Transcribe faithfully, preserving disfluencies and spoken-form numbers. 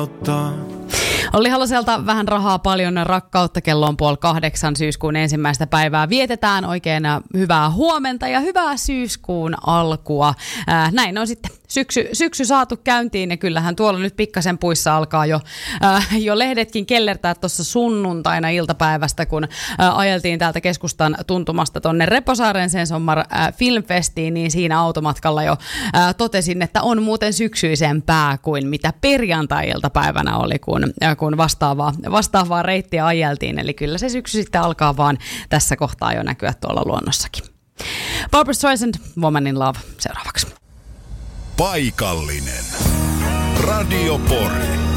Olli Haloselta vähän rahaa, paljon rakkautta. Kello on puoli kahdeksan, syyskuun ensimmäistä päivää vietetään. Oikein hyvää huomenta ja hyvää syyskuun alkua. Äh, näin on sitten syksy, syksy saatu käyntiin ja kyllähän tuolla nyt pikkasen puissa alkaa jo, äh, jo lehdetkin kellertää tuossa sunnuntaina iltapäivästä, kun äh, ajeltiin täältä keskustan tuntumasta tonne Reposaaren sen sommar äh, filmfestiin, niin siinä automatkalla jo äh, totesin, että on muuten syksyisempää kuin mitä perjantai-iltapäivänä oli, kun, äh, kun vastaavaa, vastaavaa reittiä ajeltiin. Eli kyllä se syksy sitten alkaa vaan tässä kohtaa jo näkyä tuolla luonnossakin. Barbra Streisand, Woman in Love, seuraavaksi. Paikallinen. Radio Pori.